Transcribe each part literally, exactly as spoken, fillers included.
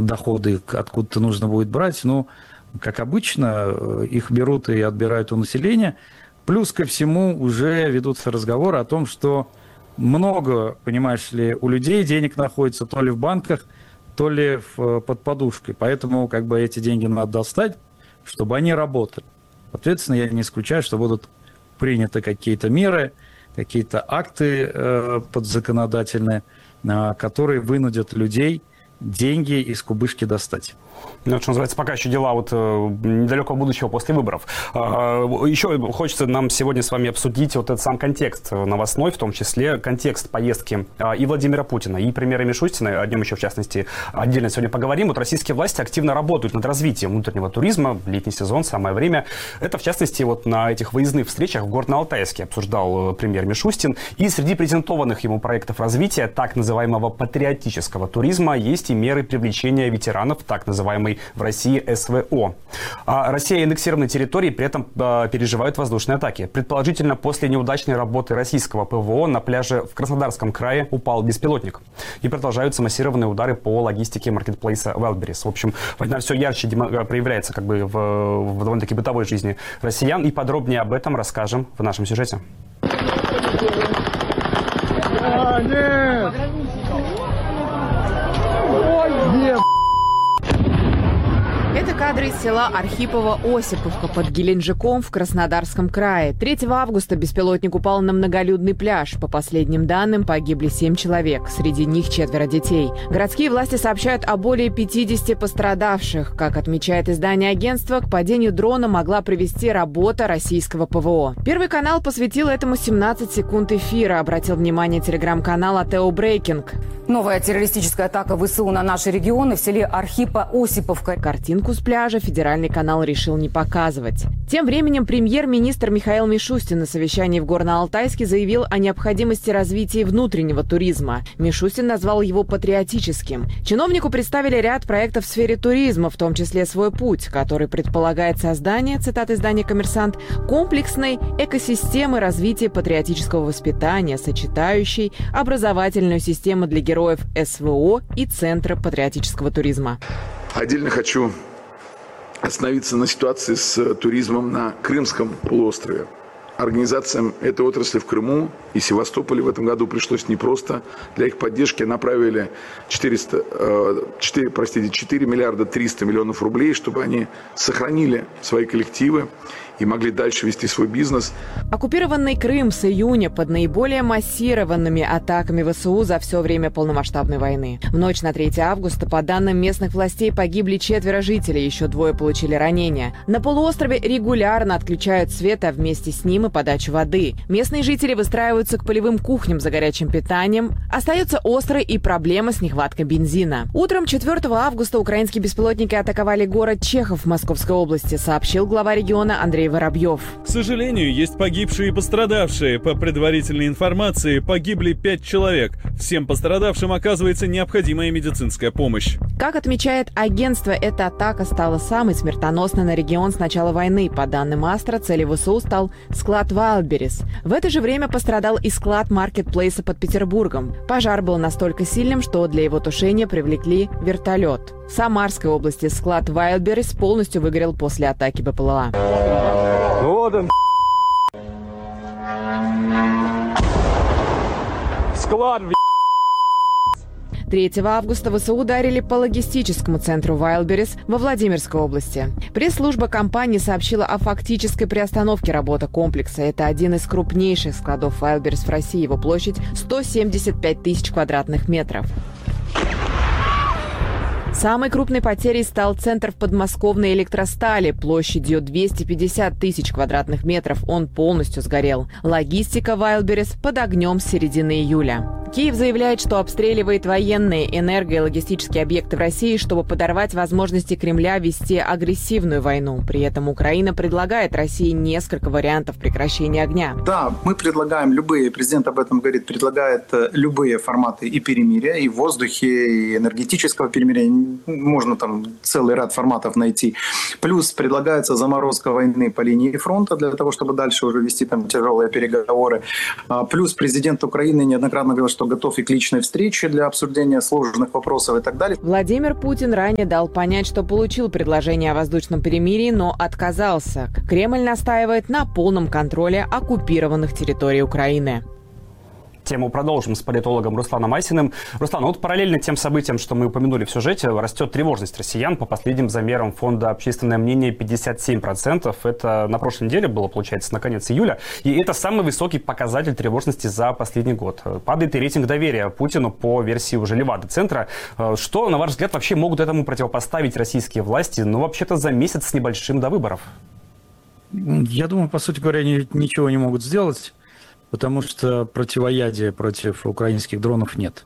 доходы откуда-то нужно будет брать. Ну, как обычно, их берут и отбирают у населения. Плюс ко всему уже ведутся разговоры о том, что много, понимаешь ли, у людей денег находится то ли в банках, то ли в, под подушкой. Поэтому как бы эти деньги надо достать, чтобы они работали. Соответственно, я не исключаю, что будут приняты какие-то меры, какие-то акты э, подзаконодательные, э, которые вынудят людей деньги из кубышки достать. Ну, что называется, пока еще дела вот э, недалекого будущего после выборов. Э, еще хочется нам сегодня с вами обсудить вот этот сам контекст новостной, в том числе контекст поездки э, и Владимира Путина, и премьера Мишустина. О нем еще, в частности, отдельно сегодня поговорим. Вот российские власти активно работают над развитием внутреннего туризма. Летний сезон, самое время. Это, в частности, вот на этих выездных встречах в Горно-Алтайске обсуждал премьер Мишустин. И среди презентованных ему проектов развития так называемого патриотического туризма есть и меры привлечения ветеранов так называемой в России СВО. А Россия и аннексированные территории при этом э, переживают воздушные атаки. Предположительно, после неудачной работы российского ПВО на пляже в Краснодарском крае упал беспилотник. И продолжаются массированные удары по логистике маркетплейса Wildberries. В общем, война все ярче проявляется как бы в, в довольно-таки бытовой жизни россиян. И подробнее об этом расскажем в нашем сюжете. А, нет! Это кадры из села Архипово-Осиповка под Геленджиком в Краснодарском крае. третьего августа беспилотник упал на многолюдный пляж. По последним данным, погибли семь человек. Среди них четверо детей. Городские власти сообщают о более пятидесяти пострадавших. Как отмечает издание агентства, к падению дрона могла привести работа российского ПВО. Первый канал посвятил этому семнадцать секунд эфира, обратил внимание телеграм-канал Атео Брейкинг. Новая террористическая атака ВСУ на наши регионы в селе Архипо-Осиповка. Картинку с пляжа федеральный канал решил не показывать. Тем временем премьер-министр Михаил Мишустин на совещании в Горно-Алтайске заявил о необходимости развития внутреннего туризма. Мишустин назвал его патриотическим. Чиновнику представили ряд проектов в сфере туризма, в том числе «Свой путь», который предполагает создание, цитата издания «Коммерсант», комплексной экосистемы развития патриотического воспитания, сочетающей образовательную систему для героев СВО и Центра патриотического туризма. Отдельно хочу остановиться на ситуации с туризмом на Крымском полуострове. Организациям этой отрасли в Крыму и Севастополе в этом году пришлось непросто. Для их поддержки направили четыреста, четыре, простите, четыре миллиарда триста миллионов рублей, чтобы они сохранили свои коллективы и могли дальше вести свой бизнес. Оккупированный Крым с июня под наиболее массированными атаками ВСУ за все время полномасштабной войны. В ночь на третье августа, по данным местных властей, погибли четверо жителей, еще двое получили ранения. На полуострове регулярно отключают свет, а вместе с ним и подачу воды. Местные жители выстраиваются к полевым кухням за горячим питанием. Остается острой и проблема с нехваткой бензина. Утром четвёртого августа украинские беспилотники атаковали город Чехов в Московской области, сообщил глава региона Андрей Воробьев. К сожалению, есть погибшие и пострадавшие. По предварительной информации, погибли пять человек. Всем пострадавшим оказывается необходимая медицинская помощь. Как отмечает агентство, эта атака стала самой смертоносной на регион с начала войны. По данным Астра, целью ВСУ стал склад Wildberries. В это же время пострадал и склад маркетплейса под Петербургом. Пожар был настолько сильным, что для его тушения привлекли вертолет. В Самарской области склад Wildberries полностью выгорел после атаки БПЛА. Вот он. Склад. третьего августа ВСУ ударили по логистическому центру Wildberries во Владимирской области. Пресс-служба компании сообщила о фактической приостановке работы комплекса. Это один из крупнейших складов Wildberries в России. Его площадь сто семьдесят пять тысяч квадратных метров. Самой крупной потерей стал центр в подмосковной электростали площадью двести пятьдесят тысяч квадратных метров. Он полностью сгорел. Логистика Wildberries под огнем с середины июля. Киев заявляет, что обстреливает военные, энерго- и логистические объекты в России, чтобы подорвать возможности Кремля вести агрессивную войну. При этом Украина предлагает России несколько вариантов прекращения огня. Да, мы предлагаем любые, президент об этом говорит, предлагает любые форматы и перемирия, и в воздухе, и энергетического перемирия. Можно там целый ряд форматов найти. Плюс предлагается заморозка войны по линии фронта для того, чтобы дальше уже вести там тяжелые переговоры. Плюс президент Украины неоднократно говорил, что что готов и к личной встрече для обсуждения сложных вопросов и так далее. Владимир Путин ранее дал понять, что получил предложение о воздушном перемирии, но отказался. Кремль настаивает на полном контроле оккупированных территорий Украины. Тему продолжим с политологом Русланом Асиным. Руслан, вот параллельно тем событиям, что мы упомянули в сюжете, растет тревожность россиян. По последним замерам фонда «Общественное мнение» пятьдесят семь процентов. Это на прошлой неделе было, получается, на конец июля. И это самый высокий показатель тревожности за последний год. Падает и рейтинг доверия Путину по версии уже Левада-центра. Что, на ваш взгляд, вообще могут этому противопоставить российские власти, ну, вообще-то, за месяц с небольшим до выборов? Я думаю, по сути говоря, они ничего не могут сделать. Потому что противоядия против украинских дронов нет.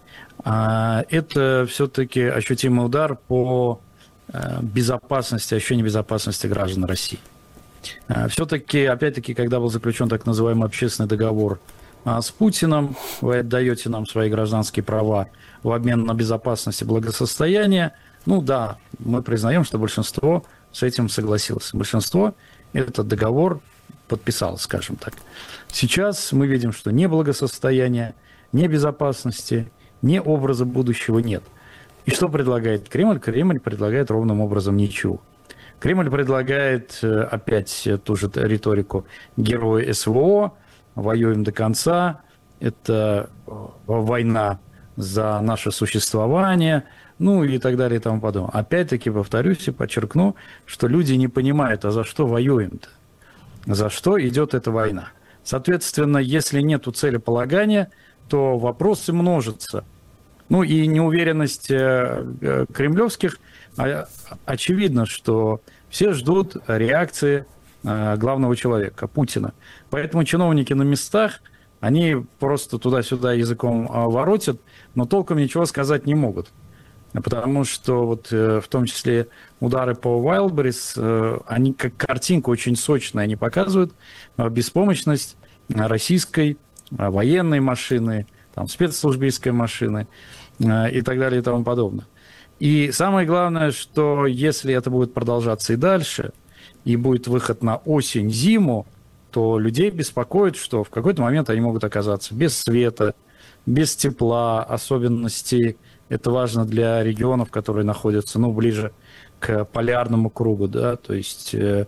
Это все-таки ощутимый удар по безопасности, ощущению безопасности граждан России. Все-таки, опять-таки, когда был заключен так называемый общественный договор с Путиным, вы отдаете нам свои гражданские права в обмен на безопасность и благосостояние, ну да, мы признаем, что большинство с этим согласилось. Большинство этот договор подписал, скажем так. Сейчас мы видим, что ни благосостояния, ни безопасности, ни образа будущего нет. И что предлагает Кремль? Кремль предлагает ровным образом ничего. Кремль предлагает опять ту же риторику героя СВО, воюем до конца, это война за наше существование, ну и так далее и тому подобное. Опять-таки повторюсь и подчеркну, что люди не понимают, а за что воюем-то? За что идет эта война? Соответственно, если нет целеполагания, то вопросы множатся. Ну и неуверенность кремлевских, очевидно, что все ждут реакции главного человека, Путина. Поэтому чиновники на местах, они просто туда-сюда языком воротят, но толком ничего сказать не могут. Потому что вот в том числе удары по Wildberries, они как картинка очень сочная, они показывают беспомощность российской военной машины, там, спецслужбистской машины и так далее и тому подобное. И самое главное, что если это будет продолжаться и дальше, и будет выход на осень-зиму, то людей беспокоит, что в какой-то момент они могут оказаться без света, без тепла, особенностей. Это важно для регионов, которые находятся, ну, ближе к полярному кругу, да, то есть э,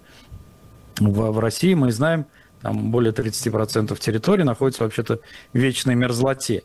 в, в России мы знаем, там более тридцать процентов территории находится вообще-то в вечной мерзлоте,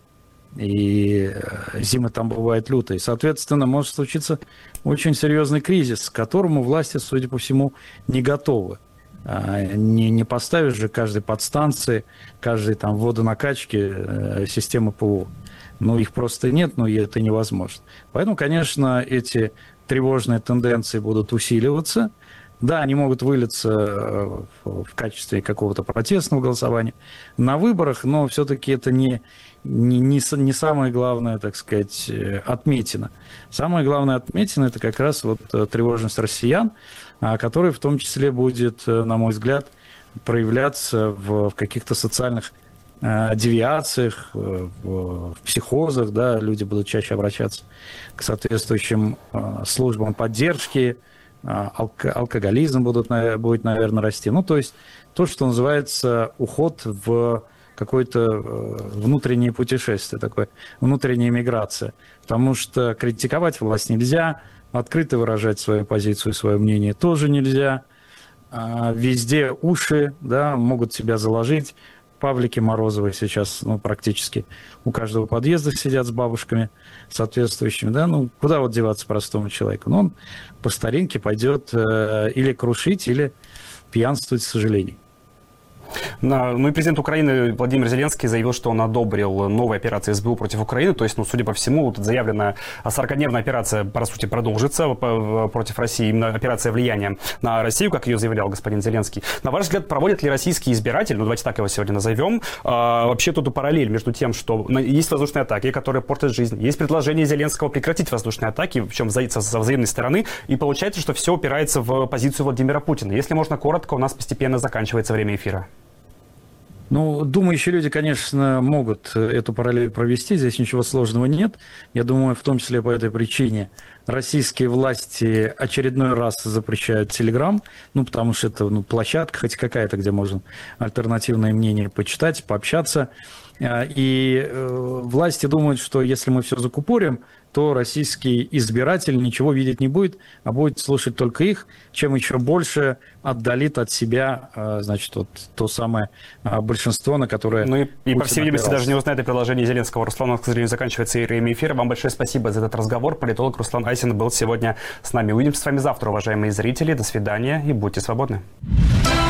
и э, зимы там бывают лютые. Соответственно, может случиться очень серьезный кризис, к которому власти, судя по всему, не готовы. А, не, не поставишь же каждой подстанции, каждой там водонакачки э, системы ПВО. Ну, их просто нет, но и это невозможно. Поэтому, конечно, эти тревожные тенденции будут усиливаться. Да, они могут вылиться в качестве какого-то протестного голосования на выборах, но все-таки это не, не, не, не самое главное, так сказать, отметина. Самое главное отметина – это как раз вот тревожность россиян, которая в том числе будет, на мой взгляд, проявляться в, в каких-то социальных девиациях, в психозах, да, люди будут чаще обращаться к соответствующим службам поддержки, алкоголизм будут, будет, наверное, расти. Ну, то есть то, что называется уход в какое-то внутреннее путешествие, такое внутренняя миграция. Потому что критиковать власть нельзя, открыто выражать свою позицию, свое мнение тоже нельзя. Везде уши, да, могут себя заложить. Павлики Морозовы сейчас, ну, практически у каждого подъезда сидят с бабушками соответствующими, да, ну, куда вот деваться простому человеку? Ну, он по старинке пойдет э, или крушить, или пьянствовать, к сожалению. Ну и президент Украины Владимир Зеленский заявил, что он одобрил новые операции СБУ против Украины. То есть, ну, судя по всему, вот заявленная сорокадневная операция, по сути, продолжится против России. Именно операция влияния на Россию, как ее заявлял господин Зеленский. На ваш взгляд, проводят ли российские избиратели, ну давайте так его сегодня назовем, а, вообще тут параллель между тем, что есть воздушные атаки, которые портят жизнь, есть предложение Зеленского прекратить воздушные атаки, причем со взаимной стороны, и получается, что все опирается в позицию Владимира Путина. Если можно коротко, у нас постепенно заканчивается время эфира. Ну, думающие люди, конечно, могут эту параллель провести, здесь ничего сложного нет. Я думаю, в том числе по этой причине российские власти очередной раз запрещают Телеграм, ну, потому что это, ну, площадка хоть какая-то, где можно альтернативное мнение почитать, пообщаться. И власти думают, что если мы все закупорим, то российский избиратель ничего видеть не будет, а будет слушать только их, чем еще больше отдалит от себя, значит, вот то самое большинство, на которое... Ну и, и по всей видимости, опирался. даже не узнает о предложении Зеленского. Руслан, у нас, к сожалению, заканчивается время эфира. Вам большое спасибо за этот разговор. Политолог Руслан Айсин был сегодня с нами. Увидимся с вами завтра, уважаемые зрители. До свидания и будьте свободны.